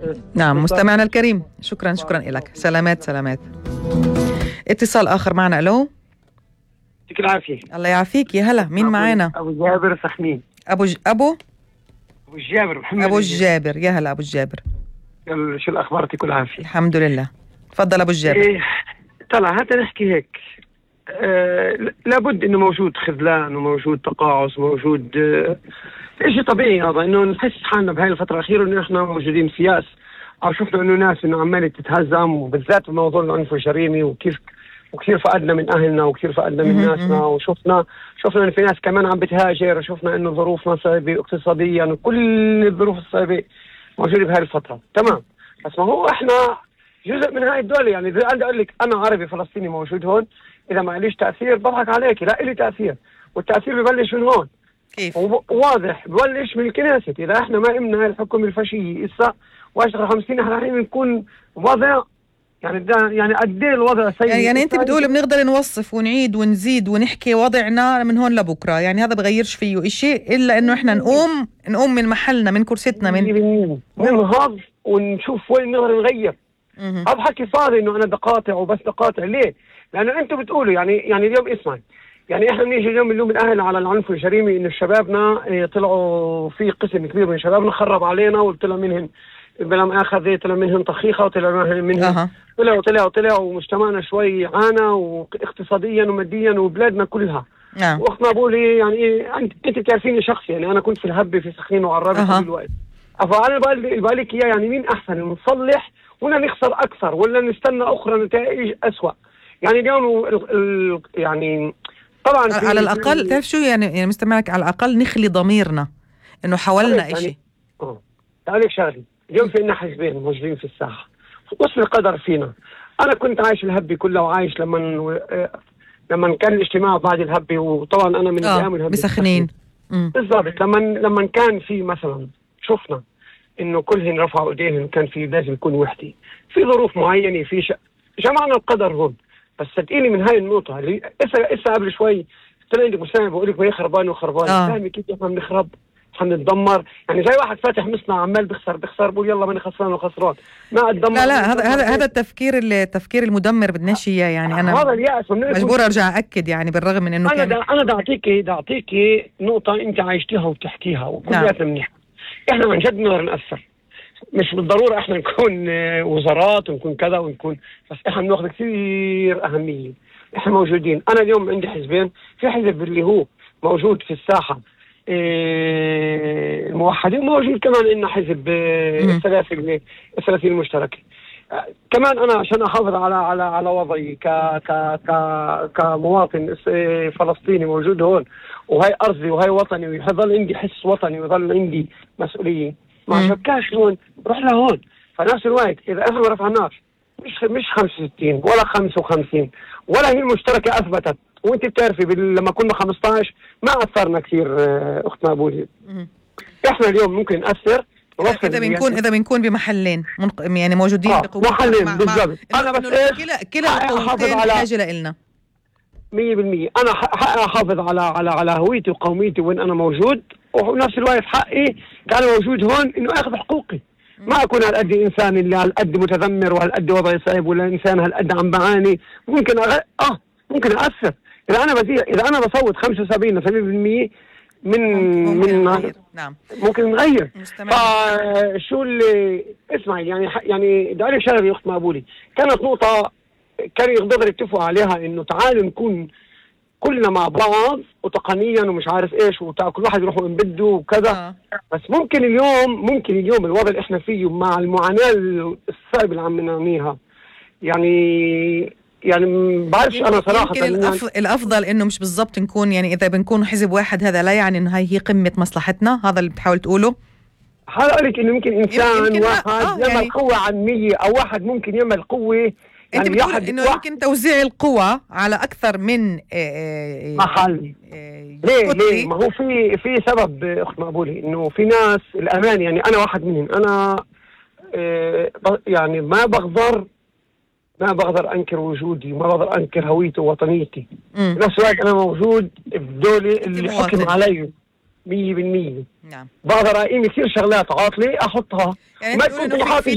نعم مستمعنا الكريم، شكرا لك. سلامات. اتصال آخر معنا. ألو، يعطيك العافية. الله يعافيك. يا هلا، مين معانا؟ أبو جابر سخنين. أبو الجابر محمد. أبو الجابر، يا هلا أبو الجابر. شو الأخبار؟ يعطيك العافية. الحمد لله. تفضل أبو الجابر. طلع هذا نحكي هيك. لابد إنه موجود خذلان وموجود تقاعس، موجود شيء طبيعي هذا، إنه نحس حالنا بهاي الفترة الأخيرة إنه إحنا موجودين في ياس، أو شفنا إنه ناس إنه عمالة تتهزم، وبالذات بموضوع العنف الجريمي، وكثير فقدنا من أهلنا وكثير فقدنا من ناسنا، وشفنا إن في ناس كمان عم بتهاجر، وشفنا إنه ظروفنا صعبة اقتصاديا، وكل الظروف الصعبة موجودة بهاي الفترة. تمام، بس ما هو إحنا جزء من هاي الدولة. يعني إذا أنا أقول لك أنا عربي فلسطيني موجود هون، إذا ما ليش تأثير بضحك عليك. لا، إلي تأثير، والتأثير ببلش من هون. كيف؟ واضح ببلش من الكنيسة. إذا إحنا ما إمنا الحكم الفاشية إسا واشتغل 50 إحنا الحين بنكون وضع يعني قد ايه الوضع سيء. يعني انت بتقول بنقدر نوصف ونعيد ونزيد ونحكي وضعنا من هون لبكره، يعني هذا بغيرش فيه إشي الا انه احنا نقوم من محلنا، من كرسيتنا، ننهض ونشوف وين نقدر نغير. هذا حكي فاضي انه انا بقاطع وبس بقاطع. ليه؟ لانه انتم بتقولوا يعني اليوم اسمع، يعني احنا بنيجي اليوم نلوم الاهل على العنف الجريمي، انه شبابنا طلعوا في قسم كبير من شبابنا خرب علينا، وطلع منهم بلا مؤاخذة، طلع منهم طخيخة، وطلع منهم طلعوا ومجتمعنا شوي عانى، واقتصاديا وماديا، وبلادنا كلها. واختنا بقولي يعني انت بتعرفيني شخص، يعني انا كنت في الهبة في سخنين وعرابي طول الوقت. فانا بالك اياه، يعني مين احسن، نصلح ولا نخسر اكثر، ولا نستنى اخرى نتائج اسوأ؟ يعني اليوم يعني طبعا على الاقل تعرف شو يعني مستمعك، على الاقل نخلي ضميرنا انه حاولنا اشي. تعالي شغلي، اليوم في لنا حزبين موجودين في الساحه، وصل القدر فينا. انا كنت عايش الهبه كلها، وعايش لما كان الاجتماع بعد الهبه، وطبعا انا من ايام الهبه بسخنين بالضبط. لما كان في مثلا شفنا انه كلهن رفعوا ايديهم، كان في لازم يكون وحدي في ظروف معينه، في جمعنا القدر هون. بس صدقيني من هاي النقطه اللي اسا قبل شوي طلع عندك مساعد بقول لك وهي خربانه فاهمه كيف احنا بنخرب، حنتدمر. يعني زي واحد فاتح مصنع عمال بخسر بقول يلا ماني خسران ما اتدمر. لا هذا التفكير المدمر بدناش اياه. يعني انا هذا اليأس مجبور ارجع اكد، يعني بالرغم من انه انا بدي اعطيكي نقطه انت عايشتيها وبتحكيها وكلياتنا منيح. احنا عن جد نقدر نأثر، مش بالضروره احنا نكون وزارات ونكون كذا ونكون، بس احنا بناخذ كثير اهميه. احنا موجودين. انا اليوم عندي حزبين، في حزب اللي هو موجود في الساحه الموحدين، موجود كمان إنه حزب الثلاثين المشتركة. كمان أنا عشان أحافظ على وضعي كمواطن فلسطيني موجود هون، وهي أرضي وهي وطني، ويظل عندي حس وطني، ويظل عندي مسؤولية. ما شكاش هون روح لهون. فنفس الوقت إذا إحنا ما رفعناش مش 65 ولا 55 ولا هي المشتركة أثبتت، وانت بتعرفي لما كنا 15 ما اثرنا كثير اختنا ابوي. احنا اليوم ممكن ناثر اذا بنكون بمحلين يعني موجودين محلين بالضبط. انا بس كلا القوتين بحاجه لنا 100%. انا احافظ على هويتي وقوميتي وين انا موجود، ونفس الوقت حقي كان موجود هون انه اخذ حقوقي. ما اكون هالقد انسان اللي هالقد متذمر وهالقد وضعي صعب، ولا انسان هالقد عم بعاني. ممكن اثر إذا أنا بصوت 75 70% من نعم ممكن نغير. فشو اللي اسمعي، يعني بدي أقول شغله يا أخت مقبولي، كانت نقطة كانوا يقدروا يتفقوا عليها، إنه تعالوا نكون كلنا مع بعض وتقنيا ومش عارف إيش، وكل واحد يروح من بده وكذا. بس ممكن اليوم الوضع اللي إحنا فيه مع المعاناة الصعبة اللي عم نعانيها، يعني بعرفش انا صراحه الافضل انه مش بالضبط نكون، يعني اذا بنكون حزب واحد هذا لا يعني انه هي قمه مصلحتنا. هذا اللي بتحاول تقوله. هقول لك انه يمكن انسان واحد يعمل قوه عن 100، او واحد ممكن يعمل قوه. انت بتقول انه يمكن توزيع القوى على اكثر من محل. ليه ما هو في سبب اخت مقبولي، انه في ناس الامان، يعني انا واحد منهم. انا يعني ما بقدر أنكر وجودي، ما بقدر أنكر هويتي ووطنيتي. نفس الوقت أنا موجود بدولة اللي حكم علي 100%. نعم. بقدر أقيم كثير شغلات عاطلة أحطها، يعني ما تكون